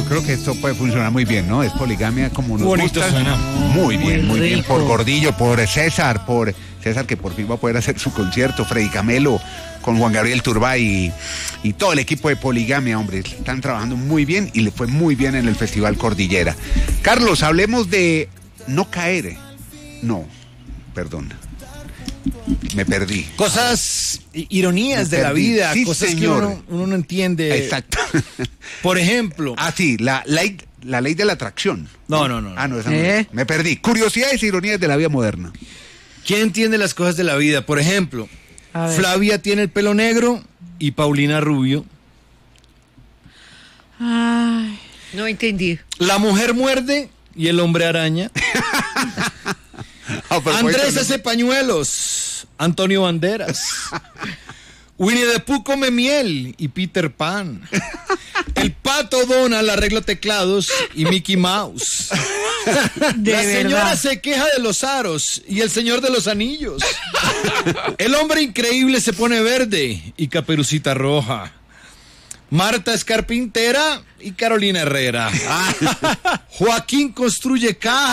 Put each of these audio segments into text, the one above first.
creo que esto puede funcionar muy bien, ¿no? Es poligamia como nos Bonito gusta. suena. Muy bien, muy bien. rico. Por Gordillo, por César que por fin va a poder hacer su concierto, Freddy Camelo, con Juan Gabriel Turbay y todo el equipo de Poligamia, hombre. Están trabajando muy bien y le fue muy bien en el Festival Cordillera. Carlos, hablemos de no caer. No, perdón. Me perdí. Cosas, ironías Me de la perdí. vida, Sí, cosas señor. que uno no entiende. Exacto. Por ejemplo. Ah, sí, la ley de la atracción. No. Ah, no, esa no es. Me perdí. Curiosidades e ironías de la vida moderna. ¿Quién entiende las cosas de la vida? Por ejemplo, A ver. Flavia tiene el pelo negro y Paulina rubio. Ay, No entendí. La mujer muerde y el hombre araña. Andrés hace pañuelos. Antonio Banderas. Winnie the Pooh come miel y Peter Pan. El pato Donald arregla teclados y Mickey Mouse. de La señora verdad. se queja de los aros y el señor de los anillos. El hombre increíble se pone verde y Caperucita roja. Marta es carpintera y Carolina Herrera. Joaquín construye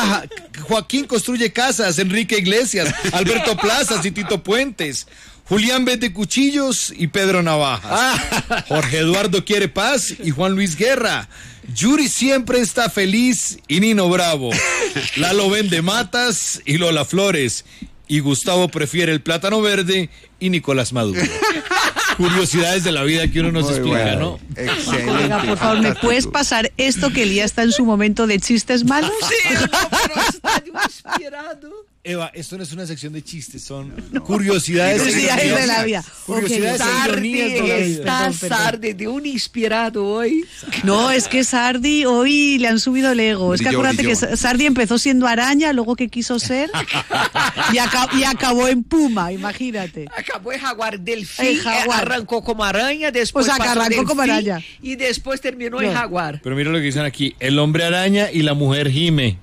casas, Enrique Iglesias, Alberto Plazas y Tito Puentes. Julián vende cuchillos y Pedro Navajas. Jorge Eduardo quiere paz y Juan Luis Guerra. Yuri siempre está feliz y Nino Bravo. Lalo vende matas y Lola Flores. Y Gustavo prefiere el plátano verde y Nicolás Maduro. Curiosidades de la vida que uno no se explica, ¿no? Excelente. Oiga, por favor, ¿me puedes pasar esto que Elías está en su momento de chistes malos? Sí, pero está inspirado. Eva, esto no es una sección de chistes, son curiosidades. Curiosidades de la vida. Curiosidades Ok, e ironías de la vida. Está Perdón, perdón. Sardi de un inspirado hoy. No, es que Sardi hoy le han subido el ego. Es que Brilló, acuérdate brilló. que Sardi empezó siendo araña, luego que quiso ser y acabó en puma, imagínate. Acabó el jaguar delfín, El jaguar. arrancó como araña, después O sea, que pasó arrancó como delfín, araña. y después terminó en No. jaguar. Pero mira lo que dicen aquí, el hombre araña y la mujer gime.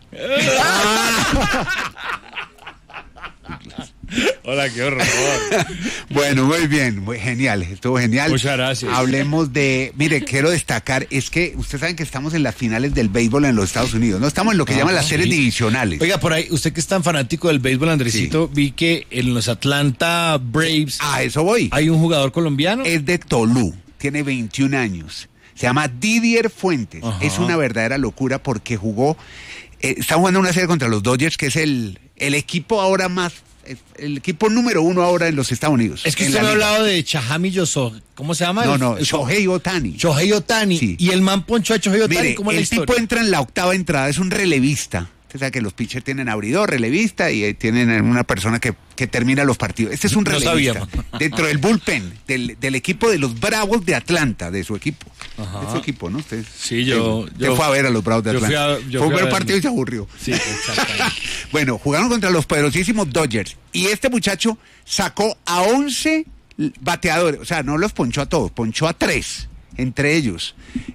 Hola, qué horror. Bueno, muy bien, muy genial, estuvo genial. Muchas gracias. Hablemos de, mire, quiero destacar, es que ustedes saben que estamos en las finales del béisbol en los Estados Unidos, no estamos en lo que llaman las series sí. divisionales. Oiga, por ahí, usted que es tan fanático del béisbol, Andresito, vi que en los Atlanta Braves A eso voy. hay un jugador colombiano. Es de Tolú, tiene 21 años, se llama Didier Fuentes. Ajá. Es una verdadera locura porque jugó, está jugando una serie contra los Dodgers, que es el equipo ahora más, el equipo número 1 ahora en los Estados Unidos. Es que en usted la me ha liga. hablado de Chahami Yoso, ¿cómo se llama? No, El- Shohei Ohtani. Shohei Ohtani. Sí. Y el man ponchó a Shohei Ohtani, Mire, ¿cómo es la el historia? tipo entra en la octava entrada, es un relevista. Usted sabe que los pitchers tienen abridor, relevista y tienen una persona que termina los partidos. Este es un No relevista. sabíamos. Dentro del bullpen, del equipo de los Bravos de Atlanta, de su equipo. Ajá. De su equipo, ¿no? Usted, Sí, yo fue a ver a los Bravos de yo fui Atlanta. a- yo Fue un fui a buen ver- partido y se aburrió. Sí, exactamente. Bueno, jugaron contra los poderosísimos Dodgers y este muchacho sacó a 11 bateadores, o sea, no los ponchó a todos, ponchó a 3, entre ellos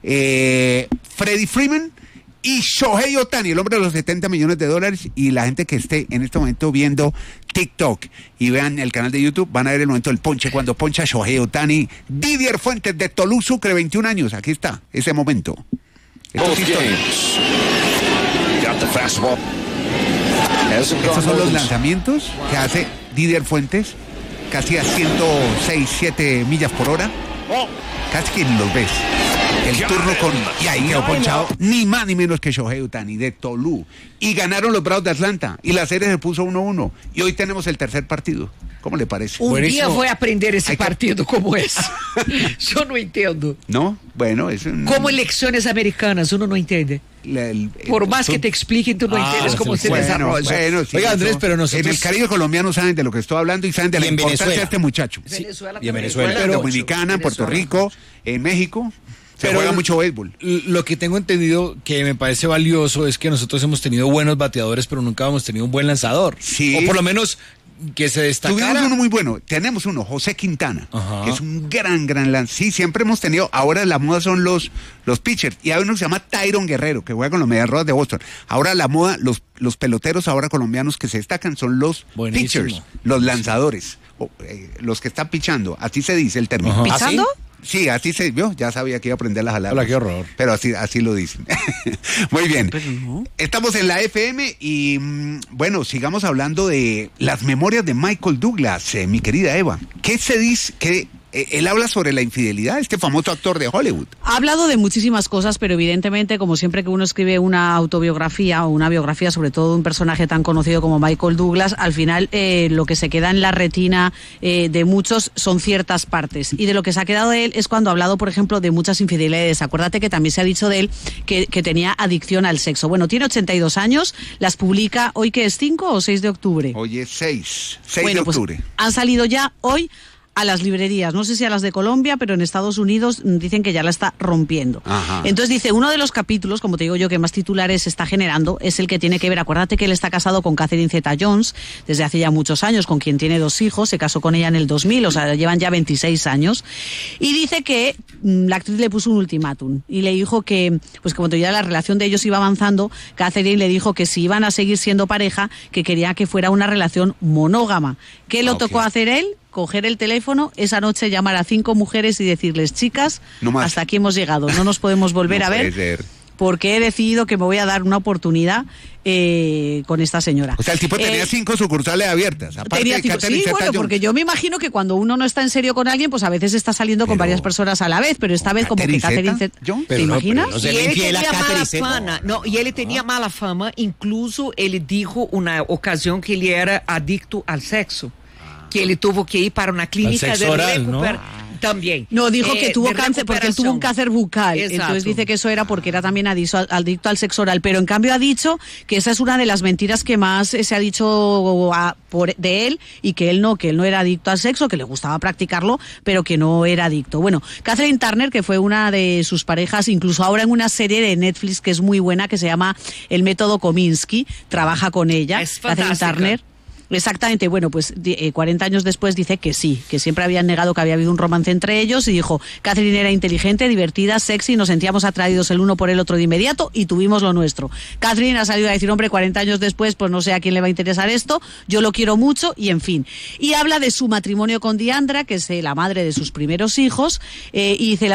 Freddie Freeman y Shohei Ohtani, el hombre de los $70 millones, y la gente que esté en este momento viendo TikTok y vean el canal de YouTube, van a ver el momento del ponche, cuando poncha Shohei Ohtani. Didier Fuentes de Tolú, Sucre, 21 años, aquí está, ese momento. Esto es historia. Got the fastball. Hasn't Estos gone son los more than- lanzamientos que hace Didier Fuentes, casi a 106, 7 millas por hora. Casi que ni los ves. El turno con... Y ahí quedó ponchado ni más ni menos que Shohei Ohtani de Tolú. Y ganaron los Bravos de Atlanta. Y la serie se puso 1-1. Y hoy tenemos el tercer partido. ¿Cómo le parece? Un Buenísimo. día voy a aprender ese Hay que- partido como es. Yo no entiendo. ¿No? Bueno, es un... Como elecciones americanas, uno no entiende. Por más que te expliquen, tú no entiendes cómo se Bueno, desarrolla. sí, Oiga, Andrés, eso- pero nosotros- En el Caribe colombiano saben de lo que estoy hablando y saben de la Y en importancia Venezuela. de este muchacho. Venezuela y en también. Venezuela, En pero- Dominicana, en Puerto Venezuela. Rico, en México. Se Pero- juega mucho béisbol. Lo que tengo entendido que me parece valioso es que nosotros hemos tenido buenos bateadores, pero nunca hemos tenido un buen lanzador. Sí. O por lo menos que se destacara. Tuvimos uno muy bueno, tenemos uno, José Quintana, Ajá. que es un gran lance. Sí, siempre hemos tenido, ahora la moda son los pitchers, y hay uno que se llama Tyron Guerrero, que juega con los Medias Rojas de Boston. Ahora la moda, los peloteros ahora colombianos que se destacan son los Buenísimo. pitchers, los lanzadores, los que están pichando, así se dice el término. Ajá. ¿Pichando? Sí, así se vio, ya sabía que iba a aprender las alarmas. Hola, qué horror. Pero así lo dicen. Muy bien. Estamos en la FM y bueno, sigamos hablando de las memorias de Michael Douglas, mi querida Eva. ¿Qué se dice? Él habla sobre la infidelidad, este famoso actor de Hollywood. Ha hablado de muchísimas cosas, pero evidentemente, como siempre que uno escribe una autobiografía o una biografía, sobre todo de un personaje tan conocido como Michael Douglas, al final lo que se queda en la retina de muchos son ciertas partes. Y de lo que se ha quedado de él es cuando ha hablado, por ejemplo, de muchas infidelidades. Acuérdate que también se ha dicho de él que tenía adicción al sexo. Bueno, tiene 82 años, las publica hoy, que es 5 o 6 de octubre. Hoy es 6 de octubre. Pues han salido ya hoy a las librerías, no sé si a las de Colombia, pero en Estados Unidos dicen que ya la está rompiendo. Ajá. Entonces dice, uno de los capítulos, como te digo yo, que más titulares está generando, es el que tiene que ver, acuérdate que él está casado con Catherine Zeta-Jones desde hace ya muchos años, con quien tiene 2 hijos, se casó con ella en el 2000, o sea, llevan ya 26 años, y dice que la actriz le puso un ultimátum, y le dijo que, pues como te digo, la relación de ellos iba avanzando, Catherine le dijo que si iban a seguir siendo pareja, que quería que fuera una relación monógama. ¿Qué le tocó hacer él? Coger el teléfono, esa noche llamar a 5 mujeres y decirles, chicas, no hasta aquí hemos llegado, no nos podemos volver a ver, porque he decidido que me voy a dar una oportunidad con esta señora. O sea, el tipo tenía 5 sucursales abiertas. Tenía 5, sí, bueno, porque yo me imagino que cuando uno no está en serio con alguien, pues a veces está saliendo con varias personas a la vez, pero esta vez como que Catherine Zeta-Jones, ¿te imaginas? Y él tenía mala fama, y él tenía mala fama, incluso él dijo una ocasión que él era adicto al sexo. Que él tuvo que ir para una clínica de recuperación. También. No, dijo que tuvo cáncer porque él tuvo un cáncer bucal. Exacto. Entonces dice que eso era porque era también adicto al sexo oral. Pero en cambio ha dicho que esa es una de las mentiras que más se ha dicho de él, y que él no era adicto al sexo, que le gustaba practicarlo, pero que no era adicto. Bueno, Catherine Turner, que fue una de sus parejas, incluso ahora en una serie de Netflix que es muy buena, que se llama El Método Kominsky, trabaja con ella. Es Catherine Turner. Exactamente, bueno, pues 40 años después dice que sí, que siempre habían negado que había habido un romance entre ellos, y dijo, Catherine era inteligente, divertida, sexy, nos sentíamos atraídos el uno por el otro de inmediato y tuvimos lo nuestro. Catherine ha salido a decir, hombre, 40 años después, pues no sé a quién le va a interesar esto, yo lo quiero mucho, y en fin. Y habla de su matrimonio con Diandra, que es la madre de sus primeros hijos, y dice,